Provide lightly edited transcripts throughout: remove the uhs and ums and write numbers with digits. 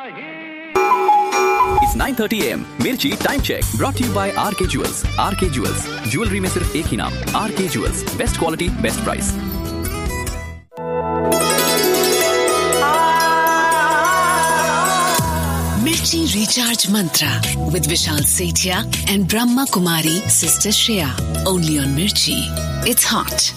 It's 9:30 AM. Mirchi Time Check brought to you by RK Jewels. RK Jewels. Jewelry में सिर्फ एक ही नाम, RK Jewels. Best quality, best price. Mirchi Recharge Mantra with Vishal Sethia and Brahma Kumari, Sister Shreya. Only on Mirchi. It's hot.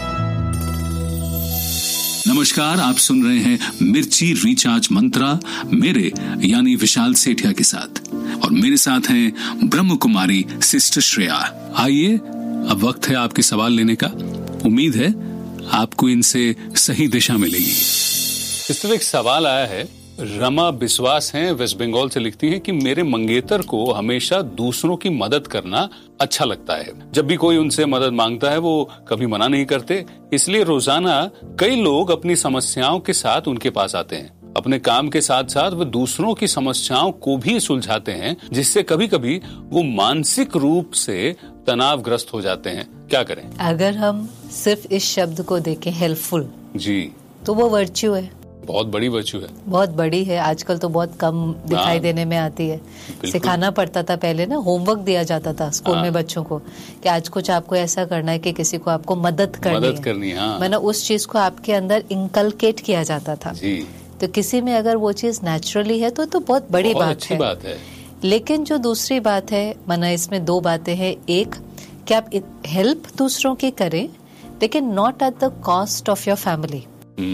नमस्कार, आप सुन रहे हैं मिर्ची recharge मंत्रा मेरे यानी विशाल सेठिया के साथ, और मेरे साथ हैं ब्रह्म कुमारी सिस्टर श्रेया। आइए, अब वक्त है आपके सवाल लेने का। उम्मीद है आपको इनसे सही दिशा मिलेगी। इस तरह एक सवाल आया है। रमा विश्वास हैं, वेस्ट बंगाल से लिखती हैं कि मेरे मंगेतर को हमेशा दूसरों की मदद करना अच्छा लगता है। जब भी कोई उनसे मदद मांगता है वो कभी मना नहीं करते, इसलिए रोजाना कई लोग अपनी समस्याओं के साथ उनके पास आते हैं। अपने काम के साथ साथ वो दूसरों की समस्याओं को भी सुलझाते हैं, जिससे कभी कभी वो मानसिक रूप से तनावग्रस्त हो जाते हैं। क्या करें? अगर हम सिर्फ इस शब्द को देखें हेल्पफुल जी, तो वो वर्च्यू है, बहुत बड़ी वर्च्यू है, बहुत बड़ी है। आजकल तो बहुत कम दिखाई देने में आती है। सिखाना पड़ता था पहले ना, होमवर्क दिया जाता था स्कूल में बच्चों को कि आज कुछ आपको ऐसा करना है कि किसी को आपको मदद करनी है। मैंने उस चीज को आपके अंदर इंकलकेट किया जाता था जी। तो किसी में अगर वो चीज नेचुरली है तो बहुत बड़ी बात है। लेकिन जो दूसरी बात है, माना इसमें दो बातें हैं। एक कि आप हेल्प दूसरों की करें, लेकिन not at the cost of your family.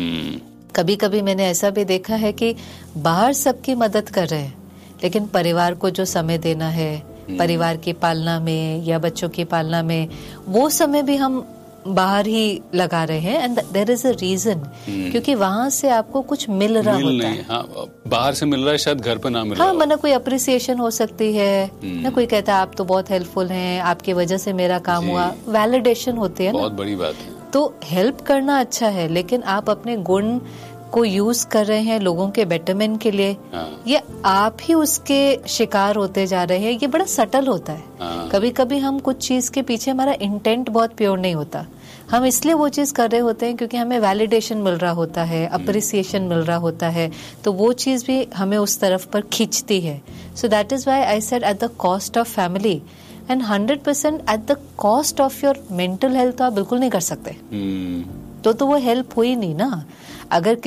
कभी कभी मैंने ऐसा भी देखा है कि बाहर सबकी मदद कर रहे हैं, लेकिन परिवार को जो समय देना है, परिवार की पालना में या बच्चों की पालना में, वो समय भी हम बाहर ही लगा रहे हैं। And there is a reason, क्योंकि वहां से आपको कुछ मिल रहा होता है। हाँ, बाहर से मिल रहा है, शायद घर पे ना मिल रहा। हाँ, माना कोई अप्रिसिएशन हो सकती है ना, कोई कहता है आप तो बहुत हेल्पफुल हैं, आपकी वजह से मेरा काम हुआ, वैलिडेशन होती है ना, बहुत बड़ी बात है। तो हेल्प करना अच्छा है, लेकिन आप अपने गुण को यूज कर रहे हैं लोगों के बेटरमेंट के लिए, ये आप ही उसके शिकार होते जा रहे हैं। ये बड़ा सटल होता है। कभी कभी हम कुछ चीज के पीछे, हमारा इंटेंट बहुत प्योर नहीं होता, हम इसलिए वो चीज कर रहे होते हैं क्योंकि हमें वैलिडेशन मिल रहा होता है, अप्रिसिएशन मिल रहा होता है, तो वो चीज भी हमें उस तरफ पर खींचती है। So that is why I said at the cost of family and 100% at the cost of your mental health. तो आप बिल्कुल नहीं कर सकते, तो वो हेल्प हुई नहीं ना। अगर